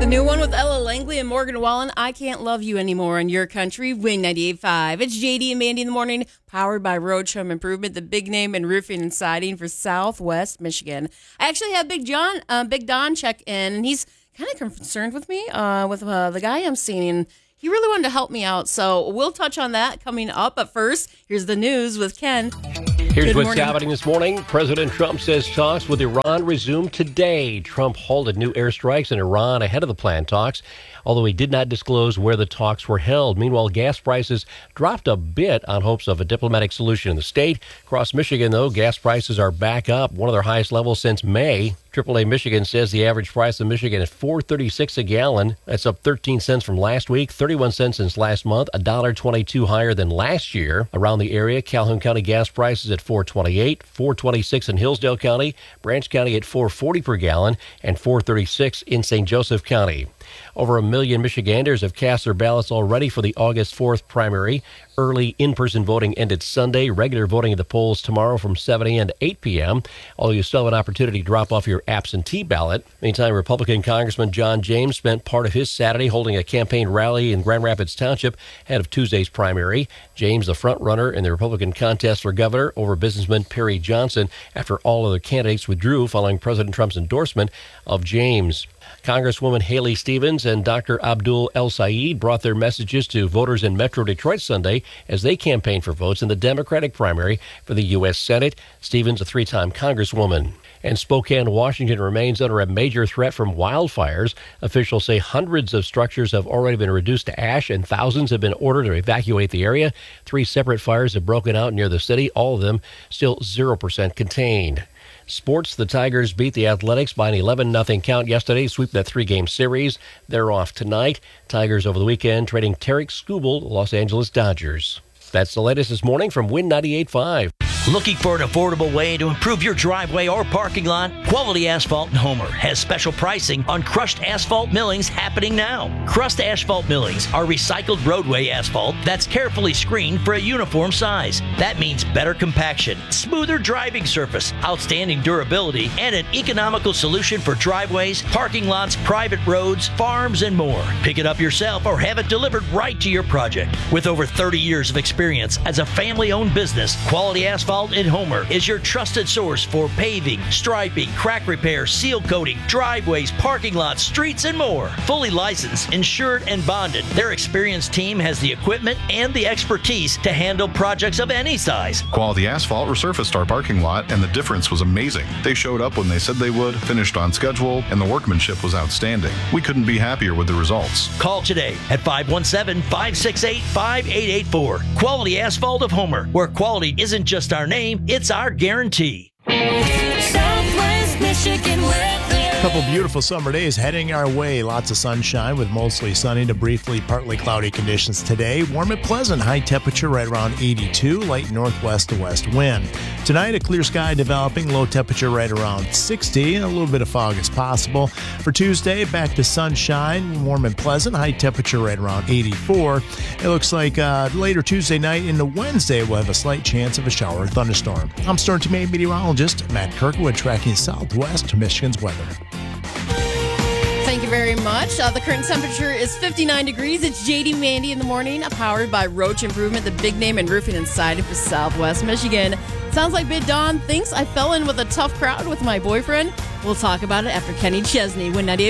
The new one with Ella Langley and Morgan Wallen, I Can't Love You Anymore in Your Country, Win 98.5. It's JD and Mandy in the morning, powered by Roach Home Improvement, the big name in roofing and siding for Southwest Michigan. I actually have Big Don check in, and he's kind of concerned with me, with the guy I'm seeing, and he really wanted to help me out, so we'll touch on that coming up. But first, here's the news with Ken. Here's what's happening this morning. President Trump says talks with Iran resume today. Trump halted new airstrikes in Iran ahead of the planned talks, although he did not disclose where the talks were held. Meanwhile, gas prices dropped a bit on hopes of a diplomatic solution in the state. Across Michigan, though, gas prices are back up, one of their highest levels since May. AAA Michigan says the average price in Michigan is $4.36 a gallon. That's up 13 cents from last week, 31 cents since last month, $1.22 higher than last year. Around the area, Calhoun County gas prices at $4.28, $4.26 in Hillsdale County, Branch County at $4.40 per gallon, and $4.36 in St. Joseph County. Over 1 million Michiganders have cast their ballots already for the August 4th primary. Early in-person voting ended Sunday. Regular voting at the polls tomorrow from 7 a.m. to 8 p.m., although you still have an opportunity to drop off your absentee ballot. Meantime, Republican Congressman John James spent part of his Saturday holding a campaign rally in Grand Rapids Township ahead of Tuesday's primary. James, the front-runner in the Republican contest for governor over businessman Perry Johnson, after all other candidates withdrew following President Trump's endorsement of James. Congresswoman Haley Stevens and Dr. Abdul El Sayed brought their messages to voters in Metro Detroit Sunday as they campaigned for votes in the Democratic primary for the U.S. Senate. Stevens, a three-time Congresswoman. And Spokane, Washington remains under a major threat from wildfires. Officials say hundreds of structures have already been reduced to ash and thousands have been ordered to evacuate the area. 3 separate fires have broken out near the city, all of them still 0% contained. Sports, the Tigers beat the Athletics by an 11-0 count yesterday, sweep that 3-game series. They're off tonight. Tigers over the weekend trading Tarek Skubal, the Los Angeles Dodgers. That's the latest this morning from Win 98.5. Looking for an affordable way to improve your driveway or parking lot? Quality Asphalt in Homer has special pricing on crushed asphalt millings happening now. Crushed asphalt millings are recycled roadway asphalt that's carefully screened for a uniform size. That means better compaction, smoother driving surface, outstanding durability, and an economical solution for driveways, parking lots, private roads, farms, and more. Pick it up yourself or have it delivered right to your project. With over 30 years of experience as a family-owned business, Quality Asphalt in Homer is your trusted source for paving, striping, crack repair, seal coating, driveways, parking lots, streets, and more. Fully licensed, insured, and bonded, their experienced team has the equipment and the expertise to handle projects of any size. Quality Asphalt resurfaced our parking lot, and the difference was amazing. They showed up when they said they would, finished on schedule, and the workmanship was outstanding. We couldn't be happier with the results. Call today at 517-568-5884. Quality Asphalt of Homer, where quality isn't just our name, it's our guarantee. Southwest Michigan weather. Couple beautiful summer days heading our way. Lots of sunshine with mostly sunny to briefly partly cloudy conditions today. Warm and pleasant. High temperature right around 82. Light northwest to west wind. Tonight, a clear sky developing. Low temperature right around 60. A little bit of fog is possible. For Tuesday, back to sunshine. Warm and pleasant. High temperature right around 84. It looks like later Tuesday night into Wednesday, we'll have a slight chance of a shower or thunderstorm. I'm Storm Team meteorologist Matt Kirkwood tracking Southwest Michigan's weather. Thank you very much. The current temperature is 59 degrees. It's JD Mandy in the morning, powered by Roach Improvement, the big name in roofing and siding for Southwest Michigan. Sounds like Big Don thinks I fell in with a tough crowd with my boyfriend. We'll talk about it after Kenny Chesney, Win 98.5.